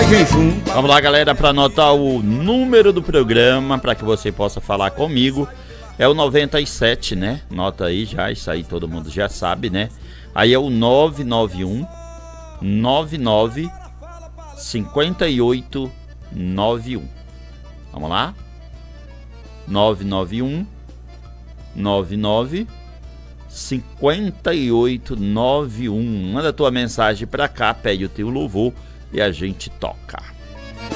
jejum. Vamos lá, galera, para anotar o número do programa para que você possa falar comigo. É o 97, né? Nota aí já, isso aí todo mundo já sabe, né? Aí é o 991 99 5891. Vamos lá? 991 99 5891. Manda tua mensagem pra cá, pede o teu louvor e a gente toca.